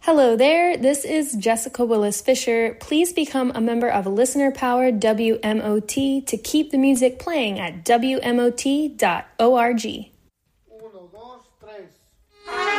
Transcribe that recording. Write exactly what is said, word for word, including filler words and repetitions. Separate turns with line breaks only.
Hello there, this is Jessica Willis Fisher. Please become a member of listener-powered W M O T to keep the music playing at W M O T dot org.